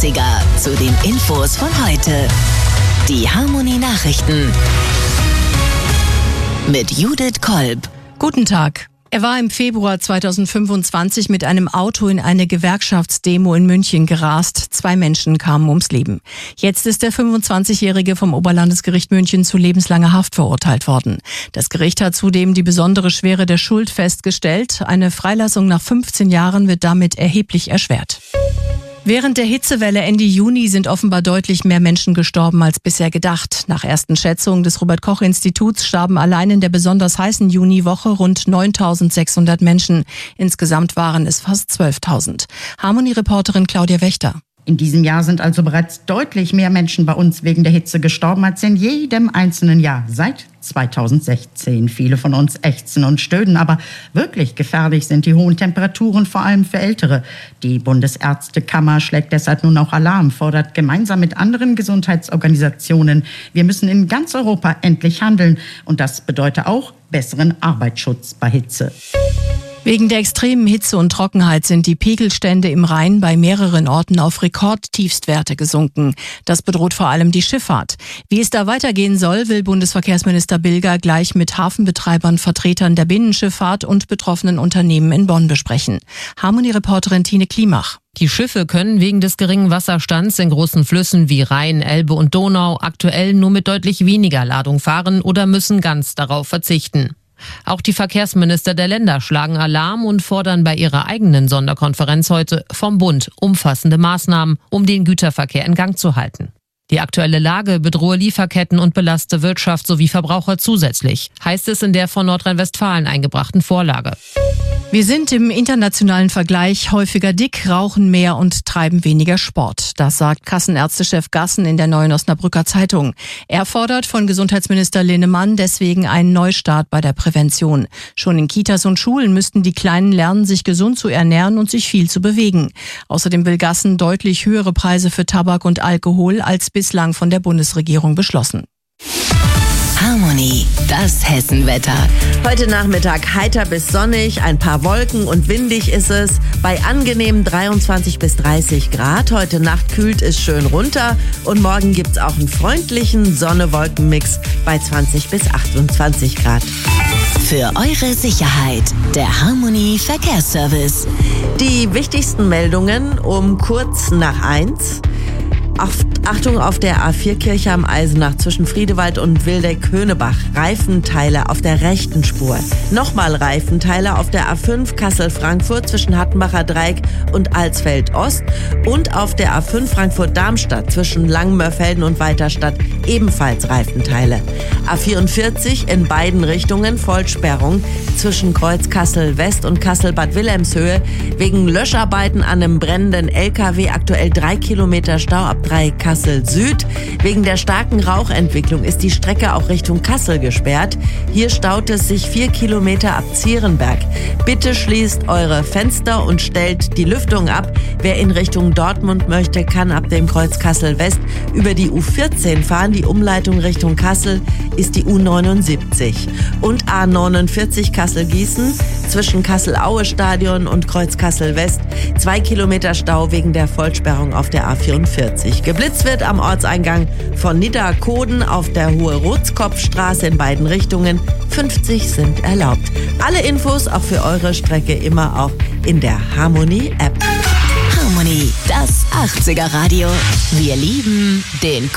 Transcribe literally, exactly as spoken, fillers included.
achtziger zu den Infos von heute. Die Harmony Nachrichten mit Judith Kolb. Guten Tag. Er war im Februar zweitausendfünfundzwanzig mit einem Auto in eine Gewerkschaftsdemo in München gerast. Zwei Menschen kamen ums Leben. Jetzt ist der fünfundzwanzigjährige vom Oberlandesgericht München zu lebenslanger Haft verurteilt worden. Das Gericht hat zudem die besondere Schwere der Schuld festgestellt. Eine Freilassung nach fünfzehn Jahren wird damit erheblich erschwert. Während der Hitzewelle Ende Juni sind offenbar deutlich mehr Menschen gestorben als bisher gedacht. Nach ersten Schätzungen des Robert-Koch-Instituts starben allein in der besonders heißen Juniwoche rund neuntausendsechshundert Menschen. Insgesamt waren es fast zwölftausend. Harmony-Reporterin Claudia Wächter. In diesem Jahr sind also bereits deutlich mehr Menschen bei uns wegen der Hitze gestorben als in jedem einzelnen Jahr seit zweitausendsechzehn. Viele von uns ächzen und stöhnen, aber wirklich gefährlich sind die hohen Temperaturen, vor allem für Ältere. Die Bundesärztekammer schlägt deshalb nun auch Alarm, fordert gemeinsam mit anderen Gesundheitsorganisationen, wir müssen in ganz Europa endlich handeln. Und das bedeutet auch besseren Arbeitsschutz bei Hitze. Wegen der extremen Hitze und Trockenheit sind die Pegelstände im Rhein bei mehreren Orten auf Rekordtiefstwerte gesunken. Das bedroht vor allem die Schifffahrt. Wie es da weitergehen soll, will Bundesverkehrsminister Bilger gleich mit Hafenbetreibern, Vertretern der Binnenschifffahrt und betroffenen Unternehmen in Bonn besprechen. Harmony-Reporterin Tine Klimach. Die Schiffe können wegen des geringen Wasserstands in großen Flüssen wie Rhein, Elbe und Donau aktuell nur mit deutlich weniger Ladung fahren oder müssen ganz darauf verzichten. Auch die Verkehrsminister der Länder schlagen Alarm und fordern bei ihrer eigenen Sonderkonferenz heute vom Bund umfassende Maßnahmen, um den Güterverkehr in Gang zu halten. Die aktuelle Lage bedrohe Lieferketten und belaste Wirtschaft sowie Verbraucher zusätzlich, heißt es in der von Nordrhein-Westfalen eingebrachten Vorlage. Wir sind im internationalen Vergleich häufiger dick, rauchen mehr und treiben weniger Sport. Das sagt Kassenärztechef Gassen in der Neuen Osnabrücker Zeitung. Er fordert von Gesundheitsminister Linnemann deswegen einen Neustart bei der Prävention. Schon in Kitas und Schulen müssten die Kleinen lernen, sich gesund zu ernähren und sich viel zu bewegen. Außerdem will Gassen deutlich höhere Preise für Tabak und Alkohol als bislang von der Bundesregierung beschlossen. Harmony, das Hessenwetter. Heute Nachmittag heiter bis sonnig, ein paar Wolken und windig ist es. Bei angenehmen dreiundzwanzig bis dreißig Grad. Heute Nacht kühlt es schön runter und morgen gibt's auch einen freundlichen Sonne-Wolken-Mix bei zwanzig bis achtundzwanzig Grad. Für eure Sicherheit, der Harmony Verkehrsservice. Die wichtigsten Meldungen um kurz nach eins. Auf, Achtung auf der A vier Kirche am Eisenach zwischen Friedewald und Wildeck-Höhnebach. Reifenteile auf der rechten Spur. Nochmal Reifenteile auf der A fünf Kassel-Frankfurt zwischen Hattenbacher Dreieck und Alsfeld-Ost. Und auf der A fünf Frankfurt-Darmstadt zwischen Langmörfelden und Weiterstadt ebenfalls Reifenteile. A vierundvierzig in beiden Richtungen Vollsperrung zwischen Kreuz Kassel-West und Kassel-Bad Wilhelmshöhe. Wegen Löscharbeiten an einem brennenden L K W aktuell drei Kilometer Stau ab drei Kassel Süd. Wegen der starken Rauchentwicklung ist die Strecke auch Richtung Kassel gesperrt. Hier staut es sich vier Kilometer ab Zierenberg. Bitte schließt eure Fenster und stellt die Lüftung ab. Wer in Richtung Dortmund möchte, kann ab dem Kreuz Kassel West über die U vierzehn fahren. Die Umleitung Richtung Kassel ist die U neunundsiebzig. Und A neunundvierzig Kassel-Gießen zwischen Kassel-Aue-Stadion und Kreuz Kassel West. Zwei Kilometer Stau wegen der Vollsperrung auf der A vierundvierzig. Geblitzt wird am Ortseingang von Nidda-Koden auf der Hohe-Rotskopfstraße in beiden Richtungen. fünfzig sind erlaubt. Alle Infos auch für eure Strecke immer auch in der Harmony-App. Harmony, das achtziger Radio. Wir lieben den